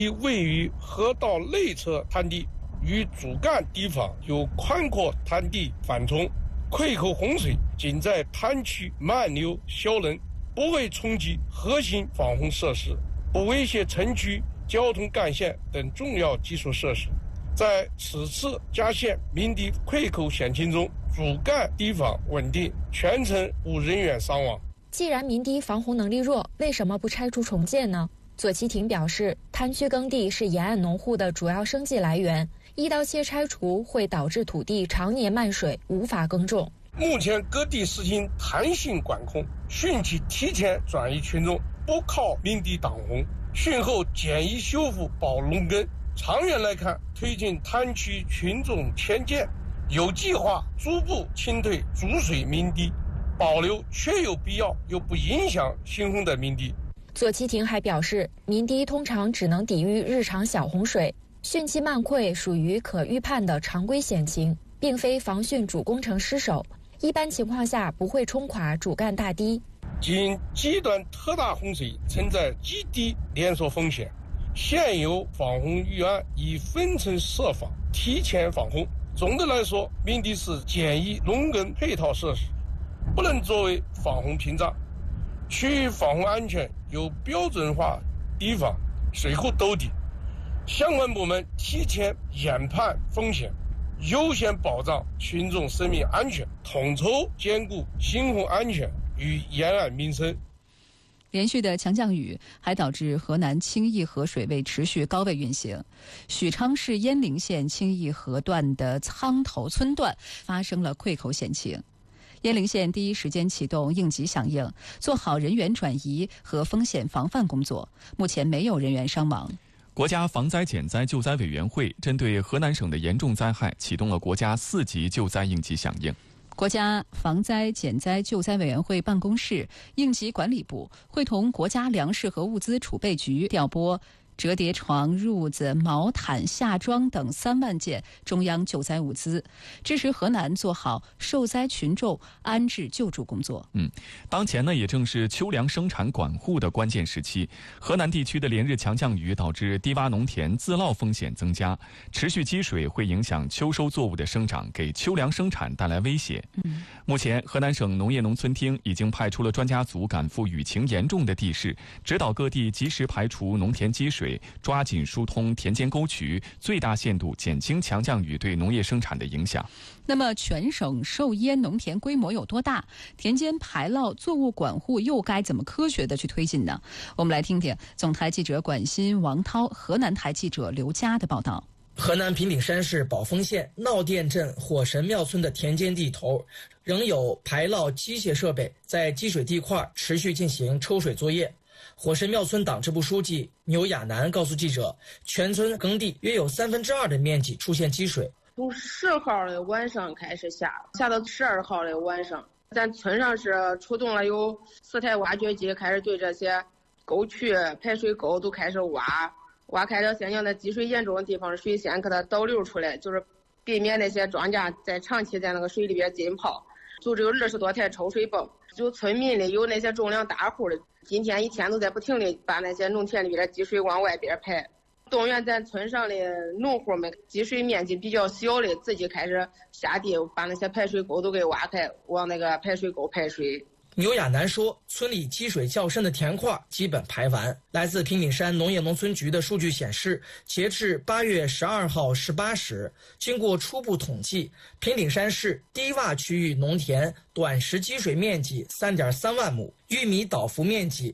位于河道内侧滩地，与主干堤防有宽阔滩地缓冲，溃口洪水仅在滩区漫流消能，不会冲击核心防洪设施，不威胁城区交通干线等重要基础设施。在此次嘉县鸣堤溃口险情中，主干堤防稳定，全程无人员伤亡。 既然鸣堤防洪能力弱，为什么不拆除重建呢？左其廷表示，滩区耕地是沿岸农户的主要生计来源，一刀切拆除会导致土地常年漫水，无法耕种。 目前各地实行弹性管控，汛期提前转移群众，不靠鸣堤挡洪，汛后减移修复保农耕。长远来看，推进滩区群众迁建，有计划逐步清退主水鸣堤，保留确有必要又不影响新洪的鸣堤。 左其廷还表示，鸣堤通常只能抵御日常小洪水，汛期漫溃属于可预判的常规险情，并非防汛主工程失守，一般情况下不会冲垮主干大堤。 经极端特大洪水存在极低连锁风险，现有防洪预案已分层设防，提前防洪。总的来说，鸣堤是简易农耕配套设施，不能作为防洪屏障。区域防洪安全由标准化堤防、水库兜底，相关部门提前研判风险，优先保障群众生命安全，统筹兼顾新洪安全与沿岸民生。 连续的强降雨还导致河南清义河水位持续高位运行，许昌市鄢陵县清义河段的苍头村段发生了溃口险情。鄢陵县第一时间启动应急响应，做好人员转移和风险防范工作，目前没有人员伤亡。 国家防灾减灾救灾委员会针对河南省的严重灾害启动了国家4级救灾应急响应。 国家防灾减灾救灾委员会办公室、应急管理部会同国家粮食和物资储备局调拨折叠床、褥子、毛毯、夏装等3万件中央救灾物资，支持河南做好受灾群众安置救助工作。 当前呢，也正是秋粮生产管护的关键时期。河南地区的连日强降雨导致低洼农田自涝风险增加，持续积水会影响秋收作物的生长，给秋粮生产带来威胁。目前，河南省农业农村厅已经派出了专家组赶赴雨情严重的地市，指导各地及时排除农田积水，抓紧疏通田间沟渠，最大限度减轻强降雨对农业生产的影响。 那么全省受淹农田规模有多大？田间排涝作物管护又该怎么科学的去推进呢？我们来听听总台记者管鑫、王涛、河南台记者刘佳的报道。 河南平顶山市宝丰县闹店镇火神庙村的田间地头，仍有排涝机械设备在积水地块持续进行抽水作业。火神庙村党支部书记牛亚楠告诉记者，全村耕地约有2/3的面积出现积水。 从10号的晚上开始下到12号的晚上，咱村上是出动了有4台挖掘机，开始对这些沟渠、排水沟都开始挖开了现在的积水严重的地方，水先给它导流出来，就是避免那些庄稼在长期在那个水里边浸泡。组织有20多台抽水泵，就村民里有那些重量大户的，今天一天都在不停地把那些农田里边的积水往外边排。动员咱村上的农户们，积水面积比较小的，自己开始下地把那些排水沟都给挖开，往那个排水沟排水。 牛亚楠说，村里积水较深的田块基本排完。来自平顶山农业农村局的数据显示，截至8月12号18时，经过初步统计，平顶山市低洼区域农田短时积水面积3.3万亩，玉米倒伏面积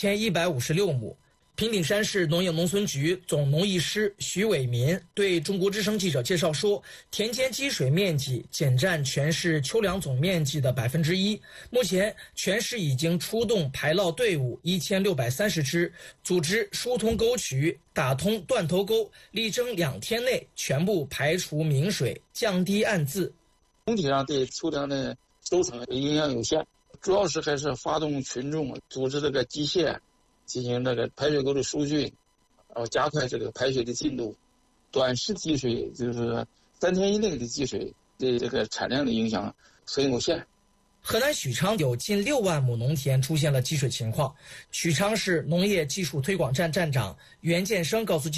2156亩。平顶山市农业农村局总农艺师徐伟民对中国之声记者介绍说，田间积水面积仅占全市秋粮总面积的1%。目前，全市已经出动排涝队伍1630支，组织疏通沟渠，打通断头沟，力争2天内全部排除明水，降低暗渍。 总体上对秋粮的收成影响有限，主要是还是发动群众组织这个机械进行这个排水沟的疏浚，然后加快这个排水的进度。短时积水就是3天以内的积水对这个产量的影响很有限。 河南许昌有近6万亩农田出现了积水情况。许昌市农业技术推广站站长袁建生告诉